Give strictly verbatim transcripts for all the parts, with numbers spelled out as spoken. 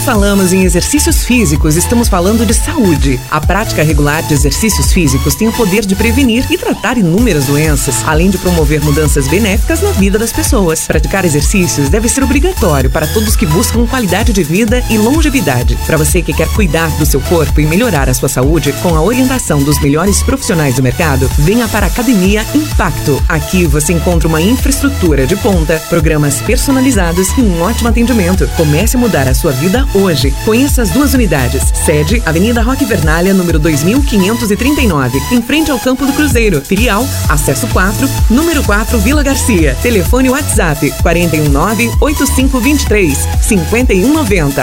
falamos em exercícios físicos, estamos falando de saúde. A prática regular de exercícios físicos tem o poder de prevenir e tratar inúmeras doenças, além de promover mudanças benéficas na vida das pessoas. Praticar exercícios deve ser obrigatório para todos que buscam qualidade de vida e longevidade. Para você que quer cuidar do seu corpo e melhorar a sua saúde com a orientação dos melhores profissionais do mercado, venha para a Academia Impacto. Aqui você encontra uma infraestrutura de ponta, programas personalizados e um ótimo atendimento. Comece a mudar a sua vida hoje. Conheça as duas unidades. Sede, Avenida Roque Vernalha, número dois mil quinhentos e trinta e nove, em frente ao Campo do Cruzeiro. Filial, acesso quatro, número quatro, Vila Garcia. Telefone WhatsApp quatro um nove, oito cinco dois três, cinco um nove zero.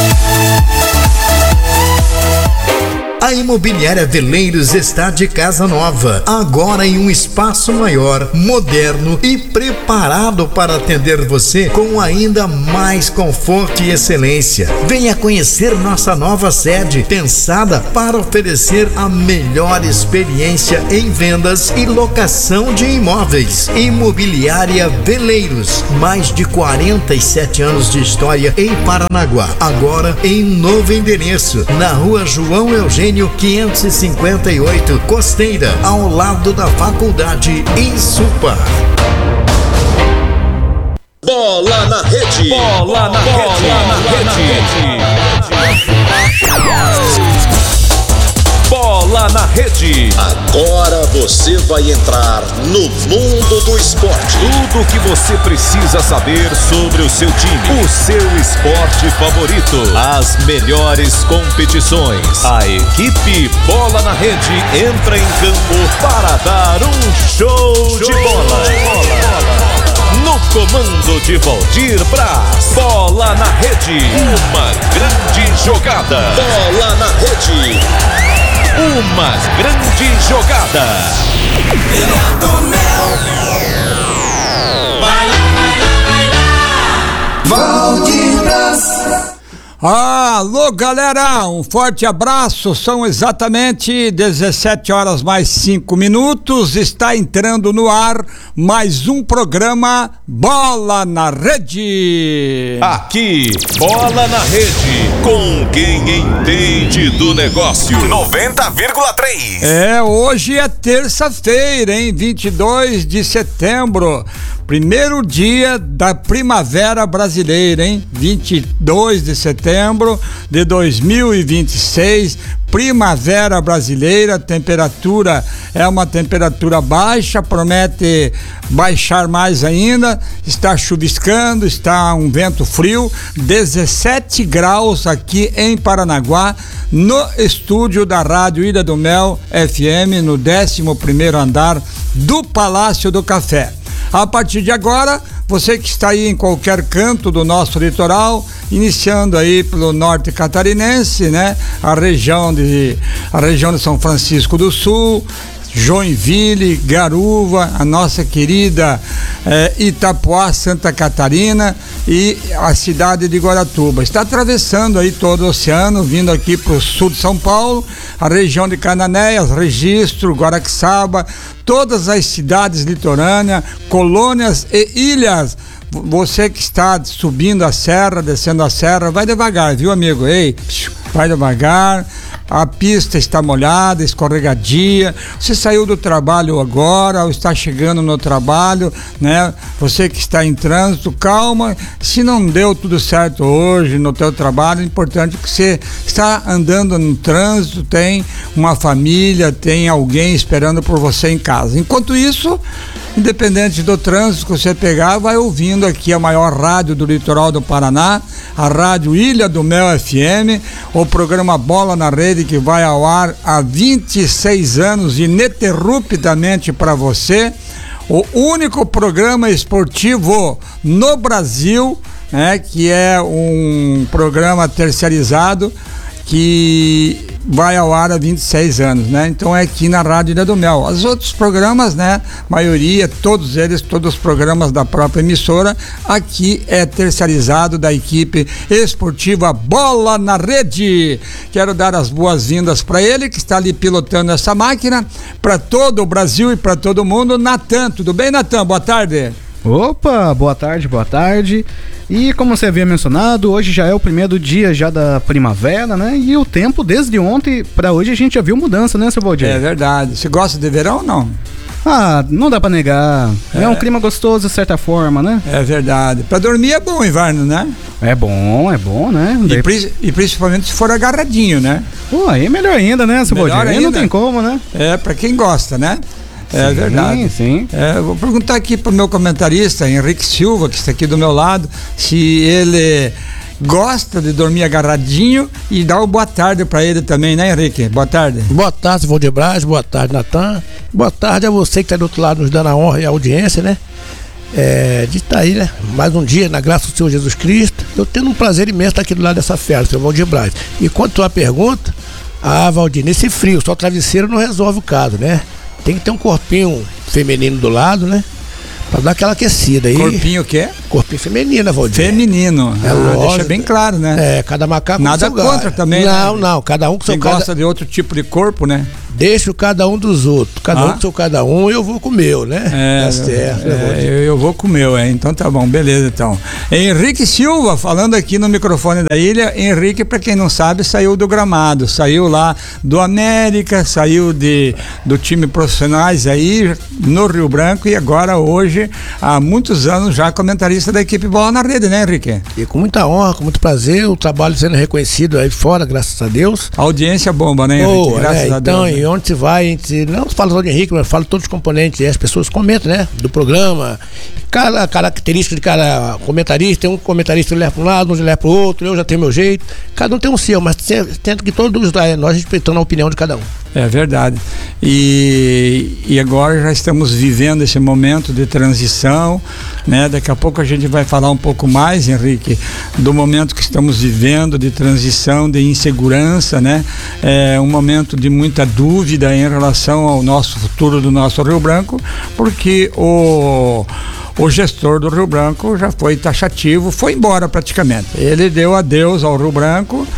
A Imobiliária Veleiros está de casa nova, agora em um espaço maior, moderno e preparado para atender você com ainda mais conforto e excelência. Venha conhecer nossa nova sede, pensada para oferecer a melhor experiência em vendas e locação de imóveis. Imobiliária Veleiros, mais de quarenta e sete anos de história em Paranaguá, agora em novo endereço, na Rua João Eugênio quinhentos e cinquenta e oito, Costeira, ao lado da Faculdade Insupar. Bola na rede. Bola na Bola rede. na rede. Bola na rede. Agora você vai entrar no mundo do esporte. Tudo o que você precisa saber sobre o seu time, o seu esporte favorito, as melhores competições. A equipe Bola na Rede entra em campo para dar um show, show de bola. No comando de Valdir Braz. Bola na Rede. Uma grande jogada. Bola na rede. Uma grande jogada. Vai lá, vai lá, vai lá. Valdir Braz. Alô, galera, um forte abraço. São exatamente dezessete horas mais cinco minutos. Está entrando no ar mais um programa Bola na Rede. Aqui, Bola na Rede, com quem entende do negócio. noventa vírgula três. É, hoje é terça-feira, hein? vinte e dois de setembro. Primeiro dia da primavera brasileira, hein? vinte e dois de setembro de dois mil e vinte e seis, primavera brasileira. Temperatura é uma temperatura baixa, promete baixar mais ainda. Está chuviscando, está um vento frio, dezessete graus aqui em Paranaguá, no estúdio da Rádio Ilha do Mel F M, no décimo primeiro andar do Palácio do Café. A partir de agora, você que está aí em qualquer canto do nosso litoral, iniciando aí pelo norte catarinense, né? A região de, a região de São Francisco do Sul, Joinville, Garuva, a nossa querida eh, Itapoá, Santa Catarina e a cidade de Guaratuba. Está atravessando aí todo o oceano, vindo aqui para o sul de São Paulo, a região de Cananéias, Registro, Guaraxaba, todas as cidades litorâneas, colônias e ilhas. Você que está subindo a serra, descendo a serra, vai devagar, viu, amigo? Ei, vai devagar. A pista está molhada, escorregadia. Você saiu do trabalho agora ou está chegando no trabalho, né? Você que está em trânsito, calma. Se não deu tudo certo hoje no teu trabalho, é importante que você está andando no trânsito, tem uma família, tem alguém esperando por você em casa. Enquanto isso, independente do trânsito que você pegar, vai ouvindo aqui a maior rádio do litoral do Paraná, a Rádio Ilha do Mel F M, o programa Bola na Rede, que vai ao ar há vinte e seis anos ininterruptamente para você, o único programa esportivo no Brasil, né, que é um programa terceirizado que vai ao ar há vinte e seis anos, né? Então é aqui na Rádio Ilha do Mel. Os outros programas, né? Maioria, todos eles, todos os programas da própria emissora, aqui é terceirizado da equipe esportiva Bola na Rede. Quero dar as boas-vindas para ele, que está ali pilotando essa máquina, para todo o Brasil e para todo mundo. Natan, tudo bem, Natan? Boa tarde. Opa, boa tarde, boa tarde. E como você havia mencionado, hoje já é o primeiro dia já da primavera, né? E o tempo desde ontem para hoje a gente já viu mudança, né, seu Valdir? É verdade. Você gosta de verão ou não? Ah, não dá pra negar. É, É. um clima gostoso de certa forma, né? É verdade. Pra dormir é bom o inverno, né? É bom, é bom, né? E, Daí- pri- e principalmente se for agarradinho, né? Pô, aí é melhor ainda, né, seu Melhor Valdir? Aí não ainda. tem como, né? É, pra quem gosta, né? É Sim, verdade. sim. É, vou perguntar aqui pro meu comentarista, Henrique Silva, que está aqui do meu lado, se ele gosta de dormir agarradinho, e dá o boa tarde pra ele também, né, Henrique? Boa tarde. Boa tarde, Valdir Braz, boa tarde, Natan. Boa tarde a você que está do outro lado nos dando a honra e a audiência, né? É, de estar aí, né? Mais um dia, na graça do Senhor Jesus Cristo. Eu tendo um prazer imenso estar aqui do lado dessa fera, seu Valdir Braz. E quanto à pergunta, ah, Valdir, nesse frio, só travesseiro não resolve o caso, né? Tem que ter um corpinho feminino do lado, né? Pra dar aquela aquecida aí. Corpinho o quê? Corpinho feminino, Valdir. Feminino. É Ah, lógico. deixa bem claro, né? É, cada macaco com Nada seu galho. contra também, Não, né? não, cada um com seu Quem cada... gosta de outro tipo de corpo, né? Deixa o cada um dos outros. Cada Ah. um com seu cada um, eu vou com o meu, né? É, Tá certo, né, é, Valdir? eu, eu vou com o meu, é. Então tá bom, beleza então. Henrique Silva, falando aqui no microfone da ilha. Henrique, pra quem não sabe, saiu do Gramado, saiu lá do América, saiu de, do time profissionais aí no Rio Branco, e agora hoje, há muitos anos já comentarista da equipe Bola na Rede, né, Henrique? E com muita honra, com muito prazer, o trabalho sendo reconhecido aí fora, graças a Deus. A audiência bomba, né, Henrique? Boa, Graças né? a Então, Deus. e né? onde se vai, a gente não fala só de Henrique, mas fala de todos os componentes, e as pessoas comentam, né? Do programa, cada característica de cada comentarista, tem um comentarista que leva para um lado, um leva para o outro, eu já tenho meu jeito, cada um tem um seu, mas tento que todos nós respeitando a opinião de cada um. É verdade. E, e agora já estamos vivendo esse momento de transição, né? Daqui a pouco a gente vai falar um pouco mais, Henrique, do momento que estamos vivendo de transição, de insegurança, né? É um momento de muita dúvida em relação ao nosso futuro do nosso Rio Branco, porque o O gestor do Rio Branco já foi taxativo, foi embora praticamente. Ele deu adeus ao Rio Branco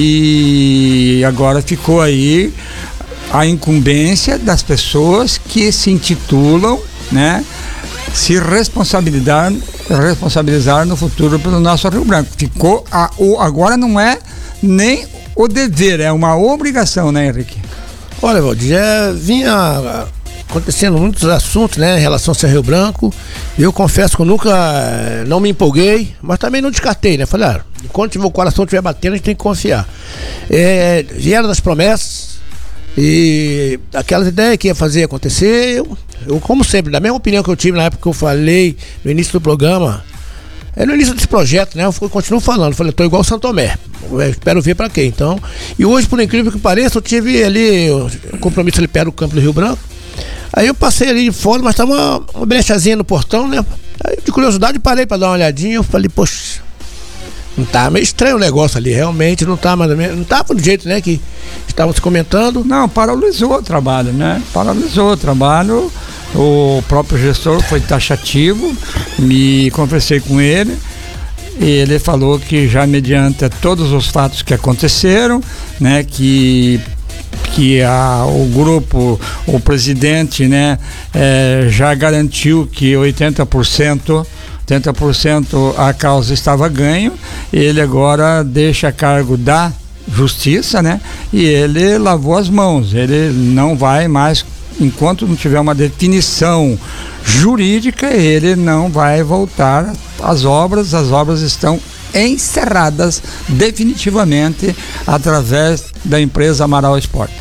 e agora ficou aí a incumbência das pessoas que se intitulam, né, se responsabilizar, responsabilizar no futuro pelo nosso Rio Branco. Ficou a, o, agora não é nem o dever, é uma obrigação, né, Henrique? Olha, Valdir, já vinha acontecendo muitos assuntos, né, em relação ao seu Rio Branco. Eu confesso que eu nunca eh, não me empolguei, mas também não descartei, né? Falei, ah, enquanto o coração estiver batendo, a gente tem que confiar. É, vieram das promessas e aquelas ideias que ia fazer acontecer, eu, eu, como sempre, da mesma opinião que eu tive na época que eu falei no início do programa, é no início desse projeto, né? Eu fui- continuo falando, falei, tô igual o Santo Tomé, eu espero ver pra quê, então. E hoje, por incrível que pareça, eu tive ali um compromisso ali perto do campo do Rio Branco. Aí eu passei ali de fora, mas tava uma, uma brechazinha no portão, né? Aí de curiosidade parei pra dar uma olhadinha, eu falei, poxa, não tá meio estranho o negócio ali, realmente não tá mais ou menos, não tá do jeito, né, que estavam se comentando. Não, paralisou o trabalho, né? Paralisou o trabalho. O próprio gestor foi taxativo, me conversei com ele. E ele falou que já mediante todos os fatos que aconteceram, né, que que a, o grupo, o presidente, né, eh, já garantiu que oitenta por cento oitenta por cento a causa estava ganho. Ele agora deixa a cargo da justiça, né, e ele lavou as mãos, ele não vai mais, enquanto não tiver uma definição jurídica, ele não vai voltar às obras. As obras estão encerradas definitivamente através da empresa Amaral Esporte.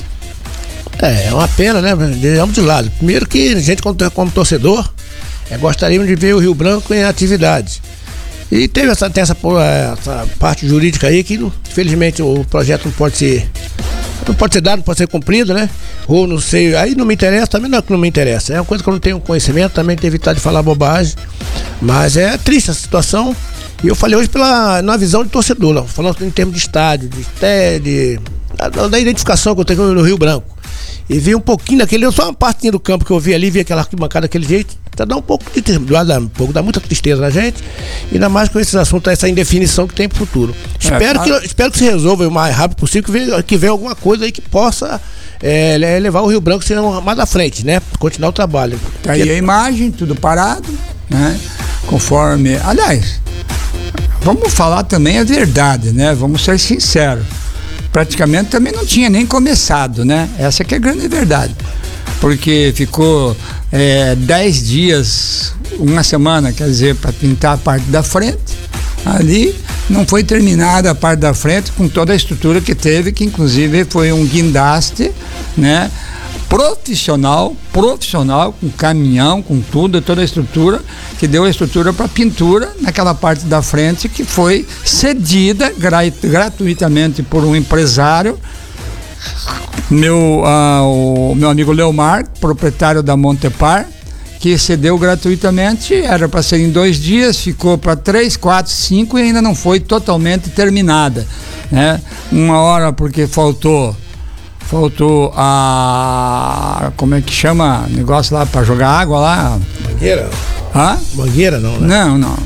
É, é uma pena, né? De ambos os lados. Primeiro que a gente, como, como torcedor, é, gostaríamos de ver o Rio Branco em atividade. E teve essa, tem essa, essa parte jurídica aí que, infelizmente, o projeto não pode ser não pode ser dado, não pode ser cumprido, né? Ou não sei, aí não me interessa, também não é que não me interessa. É uma coisa que eu não tenho conhecimento, também tenho evitado de falar bobagem. Mas é triste a situação. E eu falei hoje pela, na visão de torcedor, não, falando em termos de estádio, de, de, da, da identificação que eu tenho no Rio Branco. E vi um pouquinho daquele, só uma partinha do campo que eu vi ali, vi aquela arquibancada daquele jeito, tá dando um pouco de dá um pouco, dá muita tristeza na gente, ainda mais com esses assuntos, essa indefinição que tem pro futuro. É, espero, claro. que, espero que se resolva o mais rápido possível, que venha, que venha alguma coisa aí que possa é, levar o Rio Branco mais à frente, né? Continuar o trabalho. Tá aí a imagem, tudo parado. né? Conforme, aliás, vamos falar também a verdade, né? Vamos ser sinceros. Praticamente também não tinha nem começado, né? Essa que é a grande verdade. Porque ficou é, dez dias, uma semana, quer dizer, para pintar a parte da frente. Ali não foi terminada a parte da frente com toda a estrutura que teve, que inclusive foi um guindaste, né? Profissional, profissional, com caminhão, com tudo, toda a estrutura, que deu a estrutura para pintura naquela parte da frente, que foi cedida gra- gratuitamente por um empresário, meu, ah, o meu amigo Leomar, proprietário da Montepar, que cedeu gratuitamente. Era para ser em dois dias, ficou para três, quatro, cinco e ainda não foi totalmente terminada, né? Uma hora porque faltou Faltou a... como é que chama? Negócio lá para jogar água lá. Mangueira? Hã? Mangueira não, né? Não, não.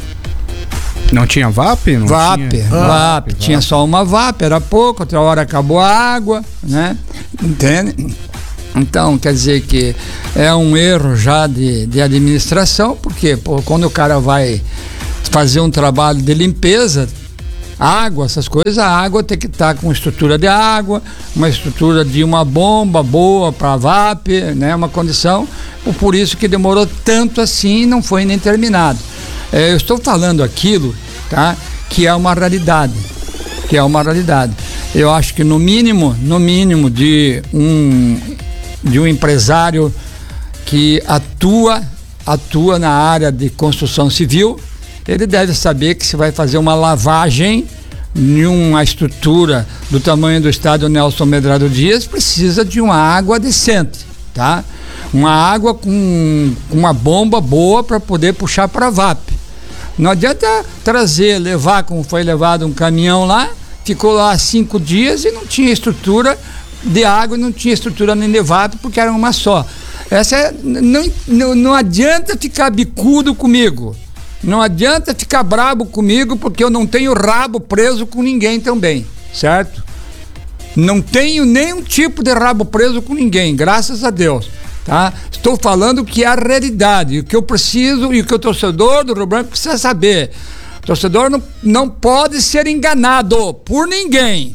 Não tinha V A P? Não V A P, tinha... V A P. Tinha só uma V A P, era pouco, outra hora acabou a água, né? Entende? Então, quer dizer que é um erro já de, de administração, porque pô, quando o cara vai fazer um trabalho de limpeza, água, essas coisas, a água tem que estar com estrutura de água, uma estrutura de uma bomba boa para V A P, né? Uma condição, por isso que demorou tanto assim e não foi nem terminado. É, eu estou falando aquilo, tá? Que é uma realidade, que é uma realidade. Eu acho que no mínimo, no mínimo de um, de um empresário que atua, atua na área de construção civil, ele deve saber que se vai fazer uma lavagem em uma estrutura do tamanho do estádio Nelson Medrado Dias, precisa de uma água decente, tá? Uma água com uma bomba boa para poder puxar para a V A P. Não adianta trazer, levar como foi levado um caminhão lá, ficou lá cinco dias e não tinha estrutura de água, não tinha estrutura nem de V A P, porque era uma só. Essa é, não, não, não adianta ficar bicudo comigo. Não adianta ficar brabo comigo, porque eu não tenho rabo preso com ninguém também, certo? Não tenho nenhum tipo de rabo preso com ninguém, graças a Deus, tá? Estou falando que é a realidade, o que eu preciso e o que o torcedor do Rio Branco precisa saber. O torcedor não, não pode ser enganado por ninguém,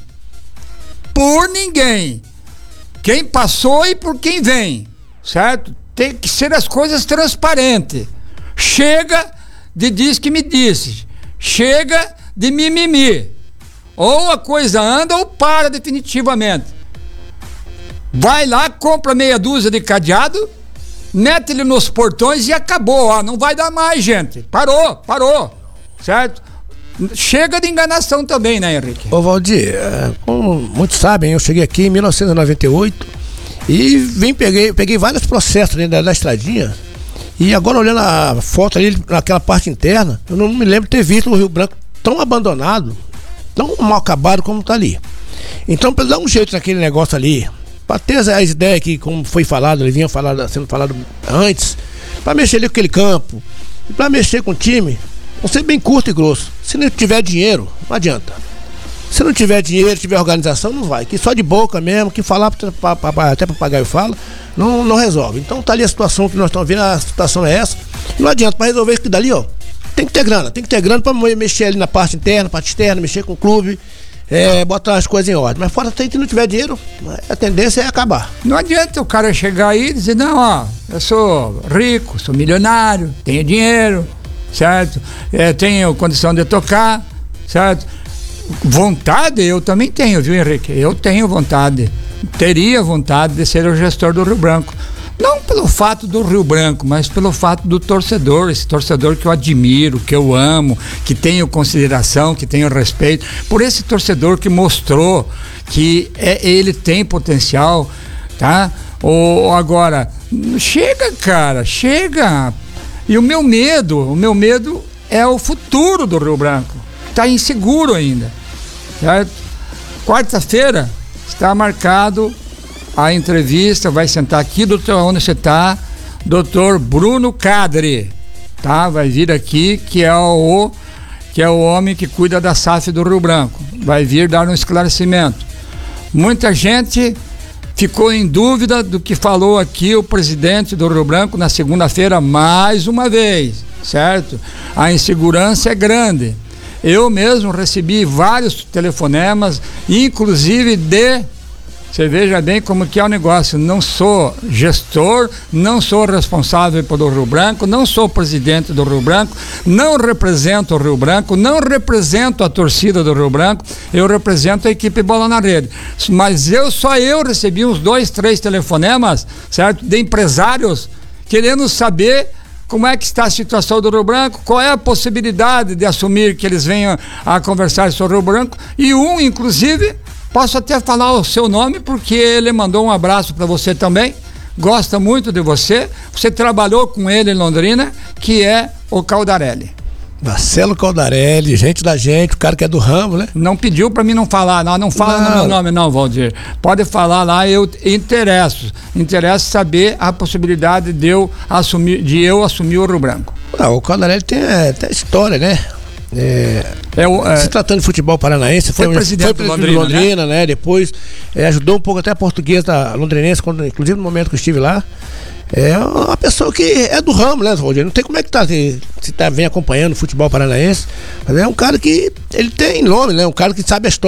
por ninguém. Quem passou e por quem vem, certo? Tem que ser as coisas transparentes. Chega de diz que me disse, chega de mimimi, ou a coisa anda ou para definitivamente. Vai lá, compra meia dúzia de cadeado, mete ele nos portões e acabou, ó, não vai dar mais, gente, parou, parou, certo? Chega de enganação também, né, Henrique? Ô Valdir, como muitos sabem, eu cheguei aqui em mil novecentos e noventa e oito e vim, peguei, peguei vários processos dentro da, da estradinha. E agora, olhando a foto ali, naquela parte interna, eu não me lembro de ter visto o Rio Branco tão abandonado, tão mal acabado como está ali. Então, para dar um jeito naquele negócio ali, para ter as, as ideias que, como foi falado, ele vinha falado, sendo falado antes, para mexer ali com aquele campo, para mexer com o time, vão ser bem curto e grosso. Se não tiver dinheiro, não adianta. Se não tiver dinheiro, tiver organização, não vai. Que só de boca mesmo, que falar pra, pra, pra, até papagaio fala, não, não resolve. Então tá ali a situação que nós estamos vendo, a situação é essa. Não adianta, para resolver isso que dali, ó, tem que ter grana, tem que ter grana para mexer ali na parte interna, parte externa, mexer com o clube, é, botar as coisas em ordem. Mas fora, se não tiver dinheiro, a tendência é acabar. Não adianta o cara chegar aí e dizer, não, ó, eu sou rico, sou milionário, tenho dinheiro, certo? É, tenho condição de tocar, certo? Vontade eu também tenho, viu, Henrique? Eu tenho vontade, teria vontade de ser o gestor do Rio Branco. Não pelo fato do Rio Branco, mas pelo fato do torcedor, esse torcedor que eu admiro, que eu amo, que tenho consideração, que tenho respeito, por esse torcedor que mostrou que é, ele tem potencial, tá? Ou agora, chega, cara, chega. E o meu medo, o meu medo é o futuro do Rio Branco. Está inseguro ainda, certo? Quarta-feira está marcado a entrevista, vai sentar aqui, doutor, onde você está, doutor Bruno Cadre, tá? Vai vir aqui, que é o que é o homem que cuida da S A F do Rio Branco, vai vir dar um esclarecimento. Muita gente ficou em dúvida do que falou aqui o presidente do Rio Branco na segunda-feira mais uma vez, certo? A insegurança é grande. Eu mesmo recebi vários telefonemas, inclusive de... Você veja bem como que é o negócio. Não sou gestor, não sou responsável pelo Rio Branco, não sou presidente do Rio Branco, não represento o Rio Branco, não represento a torcida do Rio Branco, eu represento a equipe Bola na Rede. Mas eu, só eu recebi uns dois, três telefonemas, certo? De empresários querendo saber como é que está a situação do Rio Branco, qual é a possibilidade de assumir que eles venham a conversar sobre o Rio Branco, e um, inclusive, posso até falar o seu nome, porque ele mandou um abraço para você também, gosta muito de você, você trabalhou com ele em Londrina, que é o Caldarelli. Marcelo Caldarelli, gente da gente, o cara que é do ramo, né? Não pediu pra mim não falar, não, não fala não. no meu nome não, Valdir. Pode falar lá, eu interesso. Interessa saber a possibilidade de eu assumir, de eu assumir o Rio Branco. Ah, o Caldarelli tem, é, tem história, né? É, é, o, é, se tratando de futebol paranaense, foi, foi presidente, foi presidente de Londrina, Londrina, né? né? Depois é, ajudou um pouco até a portuguesa londrinense, quando, inclusive no momento que eu estive lá. É uma pessoa que é do ramo, né, Valdir? Não tem como é que tá, se, se tá, vem acompanhando o futebol paranaense, mas é um cara que ele tem nome, né? Um cara que sabe a história.